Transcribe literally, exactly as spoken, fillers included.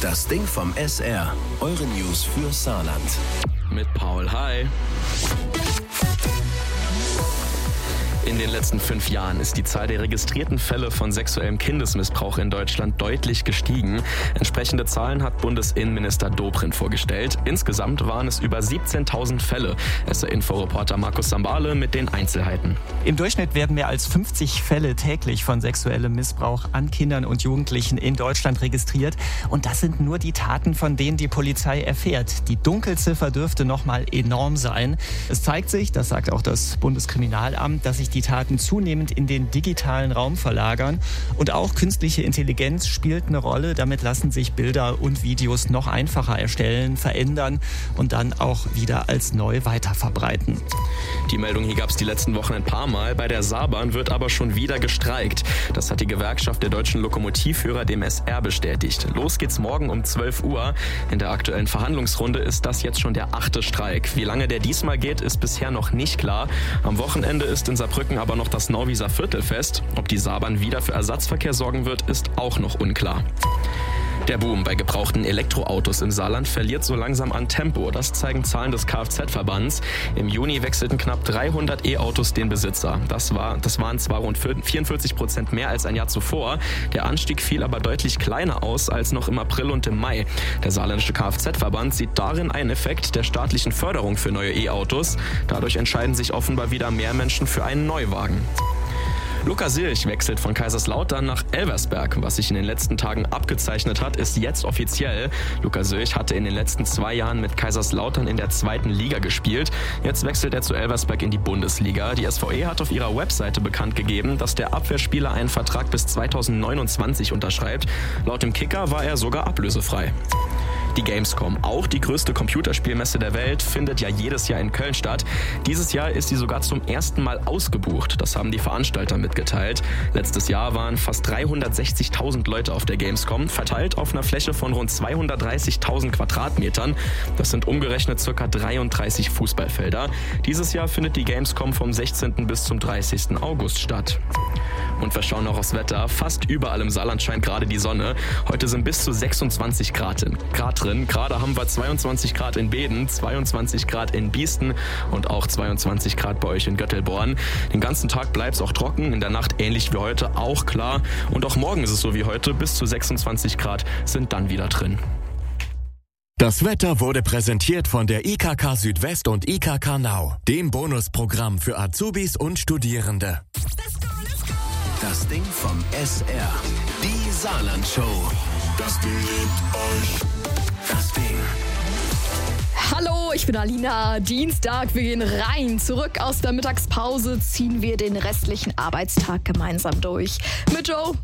Das Ding vom S R. Eure News für Saarland. Mit Paul, hi. In den letzten fünf Jahren ist die Zahl der registrierten Fälle von sexuellem Kindesmissbrauch in Deutschland deutlich gestiegen. Entsprechende Zahlen hat Bundesinnenminister Dobrindt vorgestellt. Insgesamt waren es über siebzehntausend Fälle. S R-Inforeporter Markus Sambale mit den Einzelheiten. Im Durchschnitt werden mehr als fünfzig Fälle täglich von sexuellem Missbrauch an Kindern und Jugendlichen in Deutschland registriert. Und das sind nur die Taten, von denen die Polizei erfährt. Die Dunkelziffer dürfte noch mal enorm sein. Es zeigt sich, das sagt auch das Bundeskriminalamt, dass sich die Taten zunehmend in den digitalen Raum verlagern. Und auch künstliche Intelligenz spielt eine Rolle. Damit lassen sich Bilder und Videos noch einfacher erstellen, verändern und dann auch wieder als neu weiterverbreiten. Die Meldung hier gab es die letzten Wochen ein paar Mal. Bei der Saarbahn wird aber schon wieder gestreikt. Das hat die Gewerkschaft der deutschen Lokomotivführer dem S R bestätigt. Los geht's morgen um zwölf Uhr. In der aktuellen Verhandlungsrunde ist das jetzt schon der achte Streik. Wie lange der diesmal geht, ist bisher noch nicht klar. Am Wochenende ist in Saarbrücken aber noch das Nauwieser Viertelfest. Ob die Saarbahn wieder für Ersatzverkehr sorgen wird, ist auch noch unklar. Der Boom bei gebrauchten Elektroautos im Saarland verliert so langsam an Tempo. Das zeigen Zahlen des Kfz-Verbands. Im Juni wechselten knapp dreihundert E-Autos den Besitzer. Das, war, das waren zwar rund vierundvierzig Prozent mehr als ein Jahr zuvor. Der Anstieg fiel aber deutlich kleiner aus als noch im April und im Mai. Der saarländische Kfz-Verband sieht darin einen Effekt der staatlichen Förderung für neue E-Autos. Dadurch entscheiden sich offenbar wieder mehr Menschen für einen Neuwagen. Luca Silch wechselt von Kaiserslautern nach Elversberg. Was sich in den letzten Tagen abgezeichnet hat, ist jetzt offiziell. Luca Silch hatte in den letzten zwei Jahren mit Kaiserslautern in der zweiten Liga gespielt. Jetzt wechselt er zu Elversberg in die Bundesliga. Die S V E hat auf ihrer Webseite bekannt gegeben, dass der Abwehrspieler einen Vertrag bis zweitausendneunundzwanzig unterschreibt. Laut dem Kicker war er sogar ablösefrei. Die Gamescom, auch die größte Computerspielmesse der Welt, findet ja jedes Jahr in Köln statt. Dieses Jahr ist sie sogar zum ersten Mal ausgebucht. Das haben die Veranstalter mitgeteilt. Letztes Jahr waren fast dreihundertsechzigtausend Leute auf der Gamescom, verteilt auf einer Fläche von rund zweihundertdreißigtausend Quadratmetern. Das sind umgerechnet ca. dreiunddreißig Fußballfelder. Dieses Jahr findet die Gamescom vom sechzehnten bis zum dreißigsten August statt. Und wir schauen noch aufs Wetter. Fast überall im Saarland scheint gerade die Sonne. Heute sind bis zu sechsundzwanzig Grad drin. Gerade haben wir zweiundzwanzig Grad in Beeden, zweiundzwanzig Grad in Biesten und auch zweiundzwanzig Grad bei euch in Göttelborn. Den ganzen Tag bleibt es auch trocken, in der Nacht ähnlich wie heute auch klar. Und auch morgen ist es so wie heute, bis zu sechsundzwanzig Grad sind dann wieder drin. Das Wetter wurde präsentiert von der I K K Südwest und I K K Now, dem Bonusprogramm für Azubis und Studierende. Das Ding vom S R, die Saarland-Show. Das Ding liebt euch. Das Ding. Hallo, ich bin Alina. Dienstag, wir gehen rein. Zurück aus der Mittagspause ziehen wir den restlichen Arbeitstag gemeinsam durch. Mit Joe